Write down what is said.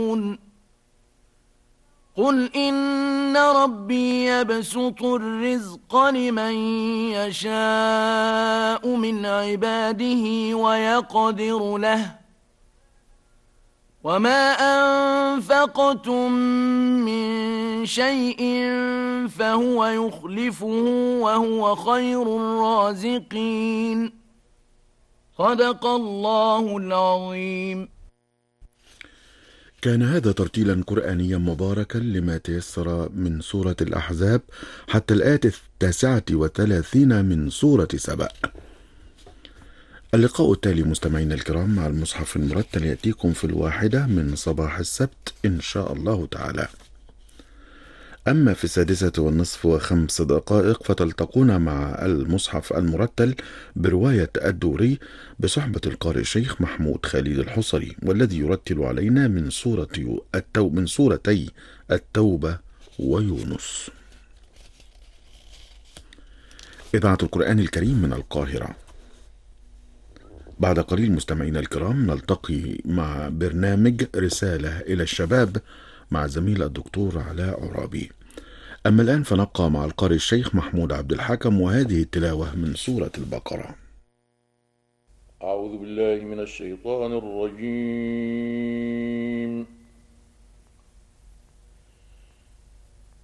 قل إن ربي يبسط الرزق لمن يشاء من عباده ويقدر له وما أنفقتم من شيء فهو يخلفه وهو خير الرازقين. صدق الله العظيم. كان هذا ترتيلا قرآنيا مباركا لما تيسر من سورة الأحزاب حتى الآية 39 من سورة سبأ. اللقاء التالي مستمعينا الكرام مع المصحف المرتل يأتيكم في 1 من صباح السبت إن شاء الله تعالى. أما في 6:05 فتلتقون مع المصحف المرتل برواية الدوري بصحبة القارئ الشيخ محمود خالد الحصري، والذي يرتل علينا من سورتي التوبة ويونس. إذاعة القرآن الكريم من القاهرة. بعد قليل مستمعينا الكرام نلتقي مع برنامج رسالة إلى الشباب مع زميل الدكتور علاء عرابي. أما الآن فنبقى مع القارئ الشيخ محمود عبد الحكم وهذه التلاوة من سورة البقرة. أعوذ بالله من الشيطان الرجيم.